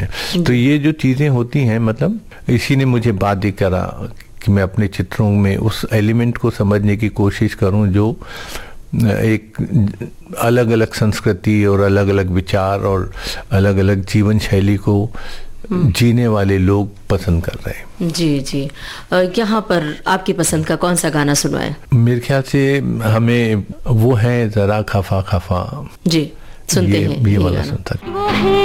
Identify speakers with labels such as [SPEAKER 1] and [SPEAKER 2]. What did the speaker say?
[SPEAKER 1] हैं। तो ये जो चीज़ें होती हैं, मतलब इसी ने मुझे बाध्य करा कि मैं अपने चित्रों में उस एलिमेंट को समझने की कोशिश करूं जो एक अलग अलग संस्कृति और अलग अलग विचार और अलग अलग जीवन शैली को जीने वाले लोग पसंद कर रहे हैं।
[SPEAKER 2] जी जी। यहाँ पर आपकी पसंद का कौन सा गाना सुनवाएं?
[SPEAKER 1] मेरे ख्याल से हमें वो है जरा खफा खफा।
[SPEAKER 2] जी, सुनते हैं
[SPEAKER 1] ये वाला सुनता है।